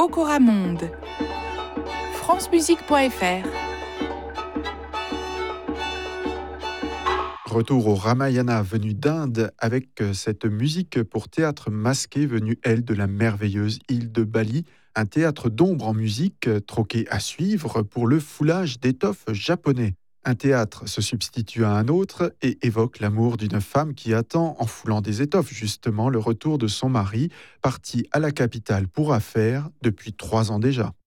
Rocora Monde. francemusique.fr. Retour au Ramayana venu d'Inde avec cette musique pour théâtre masqué venue, elle, de la merveilleuse île de Bali. Un théâtre d'ombre en musique troqué à suivre pour le foulage d'étoffes japonais. Un théâtre se substitue à un autre et évoque l'amour d'une femme qui attend, en foulant des étoffes justement, le retour de son mari, parti à la capitale pour affaires depuis 3 ans déjà.